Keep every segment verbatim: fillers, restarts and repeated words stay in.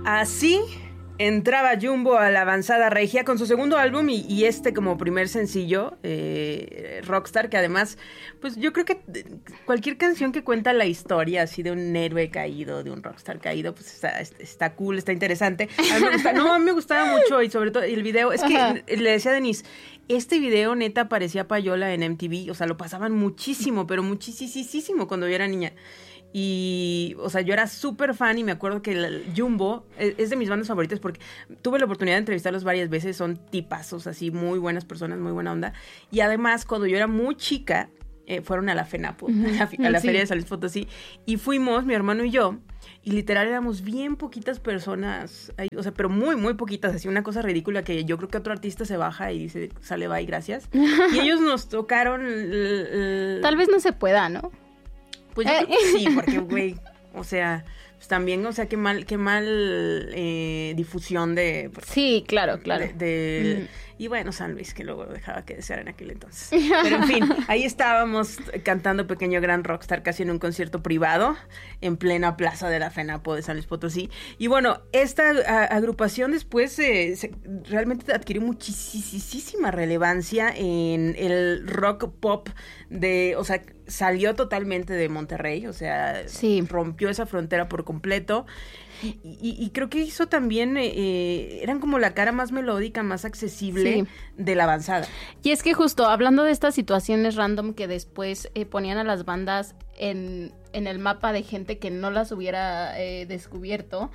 Así entraba Jumbo a la avanzada regia con su segundo álbum y, y este como primer sencillo, eh, Rockstar, que además, pues yo creo que cualquier canción que cuenta la historia así de un héroe caído, de un rockstar caído, pues está, está cool, está interesante. A mí me gusta, no, a mí me gustaba mucho y sobre todo el video, es que Ajá. le decía a Denise, este video neta parecía payola en M T V, o sea, lo pasaban muchísimo, pero muchísimo cuando yo era niña. Y, o sea, yo era súper fan y me acuerdo que el Jumbo es, es de mis bandas favoritas porque tuve la oportunidad de entrevistarlos varias veces, son tipazos, así, muy buenas personas, muy buena onda. Y además, cuando yo era muy chica, eh, fueron a la FENAPO, uh-huh. a la, a la sí. Feria de San Luis Potosí, y fuimos, mi hermano y yo, y literal éramos bien poquitas personas, o sea, pero muy, muy poquitas, así una cosa ridícula que yo creo que otro artista se baja y dice, sale, bye, gracias. Y ellos nos tocaron... El, el... Tal vez no se pueda, ¿no? Pues yo creo que sí, porque, güey, o sea, pues también, o sea, qué mal, qué mal eh, difusión de... Sí, claro, claro. De, de, mm. Y bueno, San Luis, que luego dejaba que desear en aquel entonces. Pero en fin, ahí estábamos cantando Pequeño Gran Rockstar casi en un concierto privado, en plena plaza de la FENAPO de San Luis Potosí. Y bueno, esta a, agrupación después eh, se, realmente adquirió muchísima relevancia en el rock pop de, o sea, salió totalmente de Monterrey, o sea, sí. rompió esa frontera por completo. Y, y, y creo que hizo también, eh, eran como la cara más melódica, más accesible sí. de la avanzada. Y es que justo hablando de estas situaciones random que después eh, ponían a las bandas en, en el mapa de gente que no las hubiera eh, descubierto,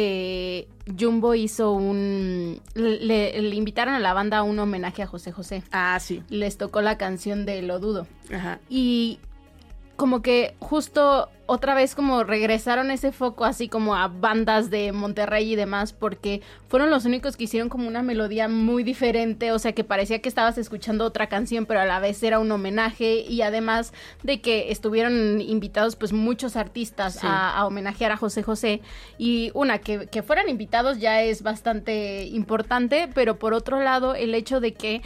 eh, Jumbo hizo un... Le, le invitaron a la banda a un homenaje a José José. Ah, sí. Les tocó la canción de Lo Dudo. Ajá. Y como que justo otra vez como regresaron ese foco así como a bandas de Monterrey y demás, porque fueron los únicos que hicieron como una melodía muy diferente, o sea que parecía que estabas escuchando otra canción, pero a la vez era un homenaje, y además de que estuvieron invitados pues muchos artistas sí. a, a homenajear a José José, y una, que, que fueran invitados ya es bastante importante, pero por otro lado el hecho de que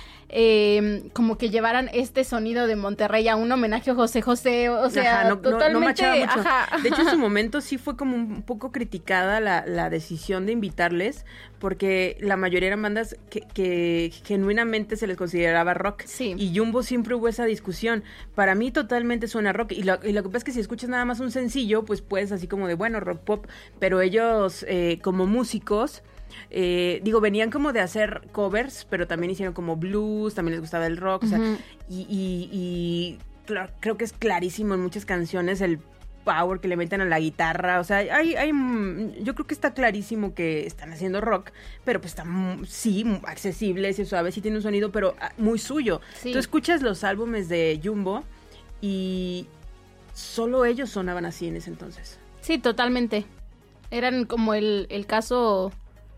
eh, como que llevaran este sonido de Monterrey a un homenaje a José José, o sea, Ajá, no, totalmente... No, no Ajá. De hecho, en su momento sí fue como un poco criticada la, la decisión de invitarles, porque la mayoría eran bandas que, que genuinamente se les consideraba rock. Sí. Y Jumbo siempre hubo esa discusión. Para mí totalmente suena rock. Y lo, y lo que pasa es que si escuchas nada más un sencillo, pues puedes así como de, bueno, rock pop. Pero ellos, eh, como músicos... Eh, digo, venían como de hacer covers, pero también hicieron como blues, también les gustaba el rock, uh-huh. o sea, y, y, y claro, creo que es clarísimo en muchas canciones el power que le meten a la guitarra, o sea, hay, hay, yo creo que está clarísimo que están haciendo rock, pero pues está, sí, accesible, es suave, sí tiene un sonido, pero muy suyo. Sí. Tú escuchas los álbumes de Jumbo y solo ellos sonaban así en ese entonces. Sí, totalmente. Eran como el, el caso,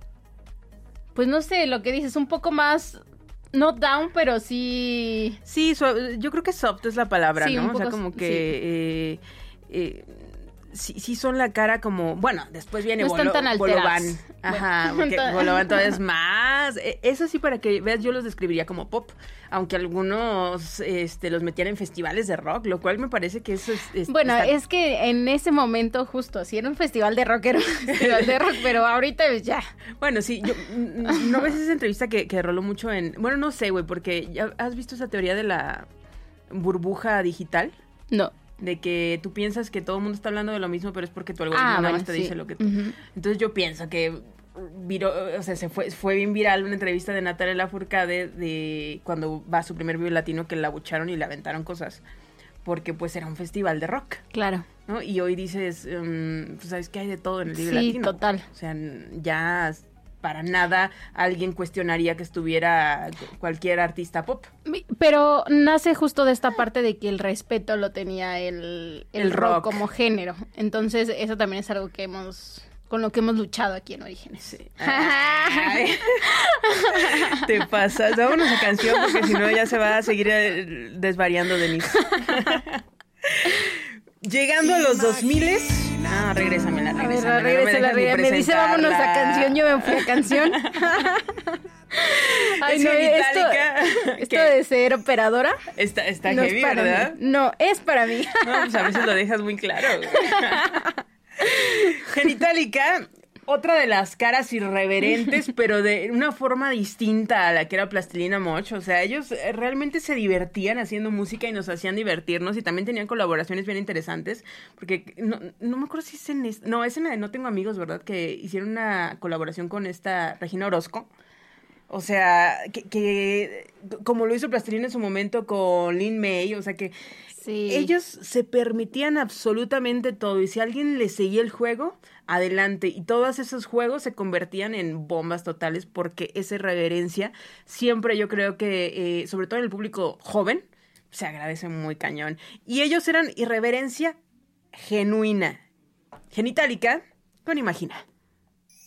pues no sé, lo que dices, un poco más... No down, pero sí... Sí, suave, yo creo que soft es la palabra, sí, ¿no? Un poco, o sea, como que... Sí. Eh, eh, sí, sí son la cara como... Bueno, después viene no Bolo, están tan Bolobán. Ajá, porque Bolobán todavía es más... Eso sí, para que veas, yo los describiría como pop. Aunque algunos este, los metían en festivales de rock, lo cual me parece que eso es... es bueno, está... es que en ese momento justo, si era un festival de rock, era un festival de rock, pero ahorita ya... Bueno, sí, yo... ¿No ves esa entrevista que, que roló mucho en... Bueno, no sé, güey, porque ¿ya has visto esa teoría de la burbuja digital? No. De que tú piensas que todo el mundo está hablando de lo mismo, pero es porque tu algoritmo ah, nada bueno, más te sí. dice lo que tú... Uh-huh. Entonces yo pienso que... Viro, o sea, se fue, fue bien viral una entrevista de Natalia Lafourcade de cuando va a su primer Vive Latino, que la abucharon y le aventaron cosas, porque pues era un festival de rock. Claro. ¿No? Y hoy dices, um, pues sabes que hay de todo en el Vive sí, Latino. Sí, total. O sea, ya para nada alguien cuestionaría que estuviera cualquier artista pop. Pero nace justo de esta parte de que el respeto lo tenía el, el, el rock. rock como género. Entonces eso también es algo que hemos... con lo que hemos luchado aquí en Orígenes. Sí. Ay. Te pasas. Vámonos a canción porque si no ya se va a seguir desvariando Denise. Llegando a los dos miles. Ah, regrésame la regresa. A ver, regresa la regresa. Me dice vámonos a canción, yo me fui a canción. Ay, es no, esto, esto de ser operadora. Está, está no heavy, es para ¿verdad? Mí. No, es para mí. No, pues a veces lo dejas muy claro. Genitalica otra de las caras irreverentes, pero de una forma distinta a la que era Plastilina Mosh. O sea, ellos eh, realmente se divertían haciendo música y nos hacían divertirnos. Y también tenían colaboraciones bien interesantes. Porque no, no me acuerdo si es en... Es, no, es en la de No Tengo Amigos, ¿verdad? Que hicieron una colaboración con esta Regina Orozco. O sea, que, que como lo hizo Plastilina en su momento con Lin May, o sea que sí. Ellos se permitían absolutamente todo y si alguien les seguía el juego, adelante. Y todos esos juegos se convertían en bombas totales porque esa irreverencia siempre yo creo que, eh, sobre todo en el público joven, se agradece muy cañón. Y ellos eran irreverencia genuina, genitálica con Imagina.